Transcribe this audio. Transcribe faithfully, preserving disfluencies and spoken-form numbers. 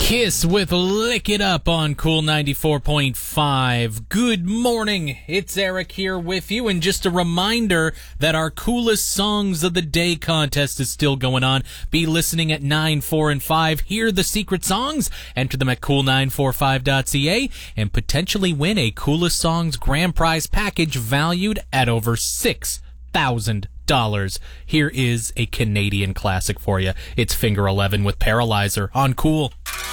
Kiss with Lick It Up on Cool ninety-four point five. Good morning. It's Eric here with you. And just a reminder that our Coolest Songs of the Day contest is still going on. Be listening at nine, four, and five. Hear the secret songs. Enter them at cool nine four five dot c a and potentially win a Coolest Songs grand prize package valued at over six thousand dollars. Here is a Canadian classic for you. It's Finger eleven with Paralyzer on Cool.